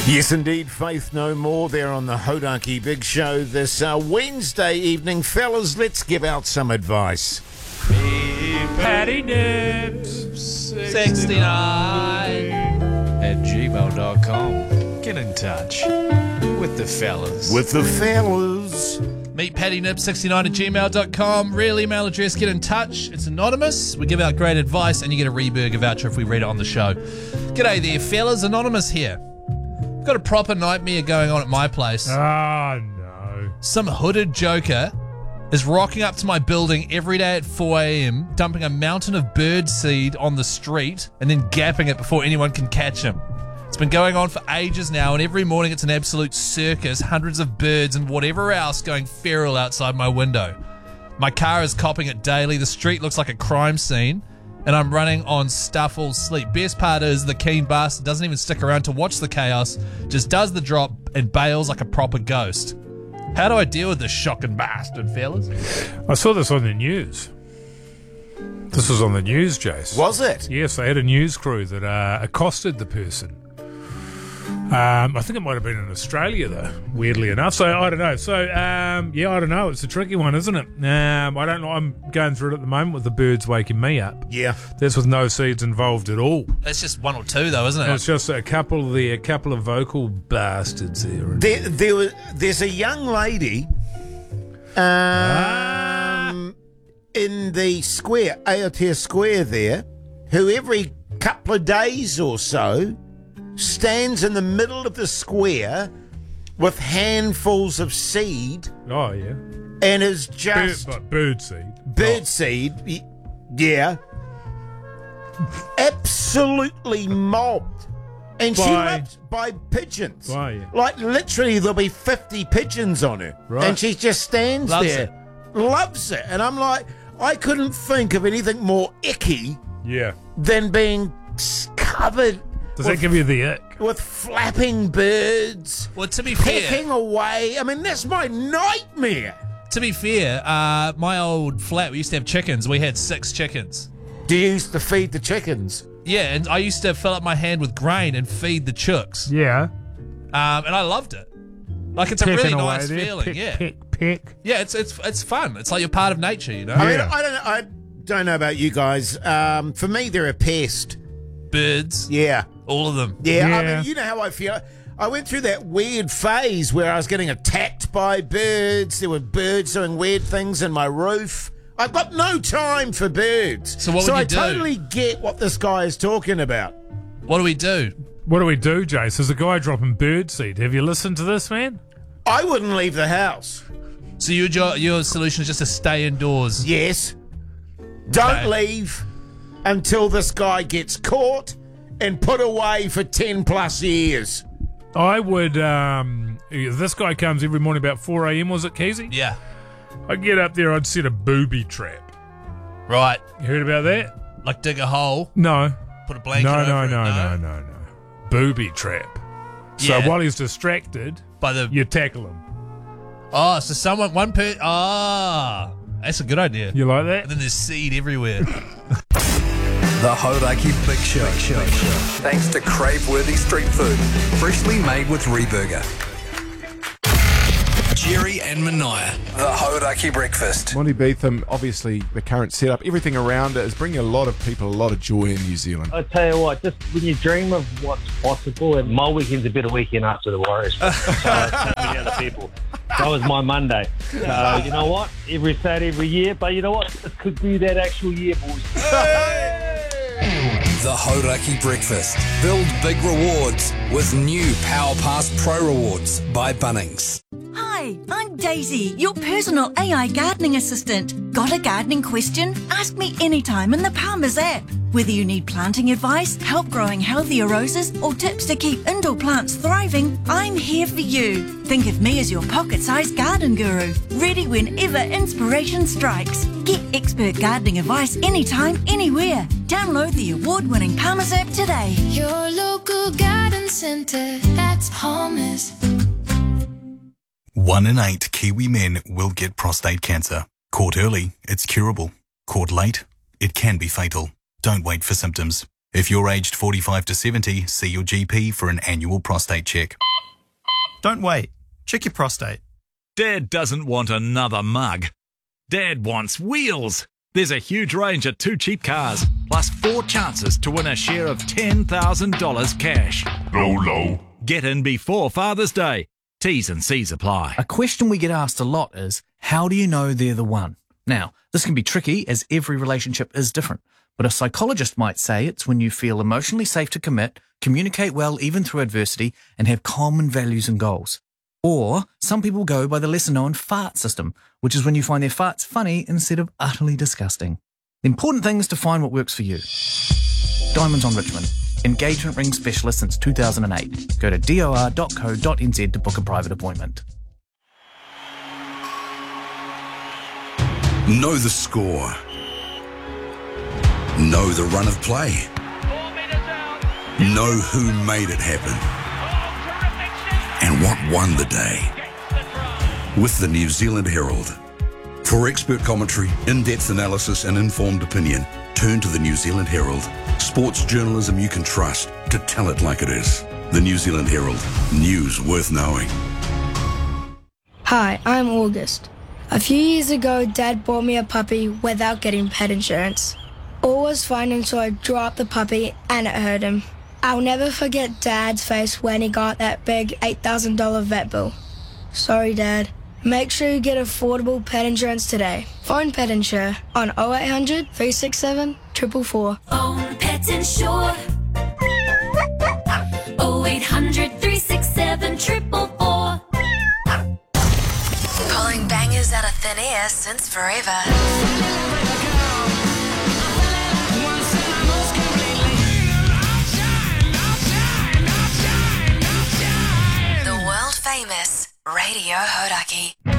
Yes, indeed, Faith No More there on the Hodaki Big Show this Wednesday evening. Fellas, let's give out some advice. Patty Nips 69 at gmail.com. Get in touch with the fellas. With the fellas. Meet pattynip69 at gmail.com. Real email address, get in touch. It's anonymous. We give out great advice and you get a Reburger voucher if we read it on the show. G'day there, fellas. Anonymous here. Got a proper nightmare going on at my place. Oh, no. Some hooded joker is rocking up to my building every day at 4 a.m, dumping a mountain of bird seed on the street and then gapping it before anyone can catch him. It's been going on for ages now, and every morning it's an absolute circus, hundreds of birds and whatever else going feral outside my window. My car is copping it daily, the street looks like a crime scene, and I'm running on stuff all sleep. Best part is the keen bastard doesn't even stick around to watch the chaos, just does the drop and bails like a proper ghost. How do I deal with this shocking bastard, fellas? I saw this on the news. This was on the news, Jace. Was it? Yes, they had a news crew that accosted the person. I think it might have been in Australia, though, weirdly enough. So, I don't know. So, I don't know. It's a tricky one, isn't it? I don't know. I'm going through it at the moment with the birds waking me up. Yeah. That's with no seeds involved at all. That's just one or two, though, isn't it? It's just a couple of vocal bastards there. There's a young lady in the square, Aotea Square there, who every couple of days or so stands in the middle of the square with handfuls of seed. Oh, yeah. And is just... Bird seed. Bird seed, yeah. Absolutely mobbed. And she loves by pigeons. Yeah. Like, literally, there'll be 50 pigeons on her. Right. And she just stands Loves there. Loves it. And I'm like, I couldn't think of anything more icky than being covered... Does that give you the ick? With flapping birds. Well, to be fair... Pecking away. I mean, that's my nightmare. To be fair, my old flat, we used to have chickens. We had 6 chickens. Do you used to feed the chickens? Yeah, and I used to fill up my hand with grain and feed the chooks. Yeah. And I loved it. Like, it's a really nice feeling. Pick. Yeah, it's fun. It's like you're part of nature, you know? I mean, I don't know about you guys. For me, they're a pest. Birds. Yeah. All of them. Yeah, I mean, you know how I feel. I went through that weird phase where I was getting attacked by birds. There were birds doing weird things in my roof. I've got no time for birds. So what would you do? So I totally get what this guy is talking about. What do we do? What do we do, Jace? There's a guy dropping bird seed. Have you listened to this, man? I wouldn't leave the house. So your solution is just to stay indoors? Yes. Don't leave until this guy gets caught and put away for 10 plus years. I would, this guy comes every morning about 4 a.m, was it, Keezy? Yeah. I'd get up there, I'd set a booby trap. Right. You heard about that? Like dig a hole? No. Put a blanket over it? No. Booby trap. So while he's distracted, you tackle him. Oh, so that's a good idea. You like that? And then there's seed everywhere. The Hodaki Big Show. Thanks to crave-worthy street food, freshly made with Reburger. Jerry and Mania. The Hodaki Breakfast. Monty Beetham, obviously the current setup, everything around it is bringing a lot of people a lot of joy in New Zealand. I tell you what, just when you dream of what's possible, and my weekend's a better weekend after the Warriors. So many other people. That was my Monday. So you know what? Every Saturday, every year. But you know what? This could be that actual year, boys. The Hodaki Breakfast. Build big rewards with new Power Pass Pro Rewards by Bunnings. Hi, I'm Daisy, your personal AI gardening assistant. Got a gardening question? Ask me anytime in the Palmer's app. Whether you need planting advice, help growing healthier roses, or tips to keep indoor plants thriving, I'm here for you. Think of me as your pocket-sized garden guru, ready whenever inspiration strikes. Get expert gardening advice anytime, anywhere. Download the award-winning Palmer's app today. Your local garden centre, that's Palmer's. 1 in 8 Kiwi men will get prostate cancer. Caught early, it's curable. Caught late, it can be fatal. Don't wait for symptoms. If you're aged 45 to 70, see your GP for an annual prostate check. Don't wait. Check your prostate. Dad doesn't want another mug. Dad wants wheels. There's a huge range of 2 cheap cars, plus 4 chances to win a share of $10,000 cash. Low. Get in before Father's Day. T's and C's apply. A question we get asked a lot is, how do you know they're the one? Now, this can be tricky as every relationship is different, but a psychologist might say it's when you feel emotionally safe to commit, communicate well even through adversity, and have common values and goals. Or some people go by the lesser-known fart system, which is when you find their farts funny instead of utterly disgusting. The important thing is to find what works for you. Diamonds on Richmond. Engagement ring specialist since 2008. Go to dor.co.nz to book a private appointment. Know the score. Know the run of play. Know who made it happen. And what won the day. With the New Zealand Herald. For expert commentary, in-depth analysis and informed opinion, turn to the New Zealand Herald. Sports journalism you can trust to tell it like it is. The New Zealand Herald. News worth knowing. Hi, I'm August. A few years ago, Dad bought me a puppy without getting pet insurance. All was fine until I dropped the puppy and it hurt him. I'll never forget Dad's face when he got that big $8,000 vet bill. Sorry, Dad. Make sure you get affordable pet insurance today. Phone Pet Insure on 0800 367 444. Phone Pet Insure. 0800 367 444. Pulling bangers out of thin air since forever. The world famous Radio Hodaki.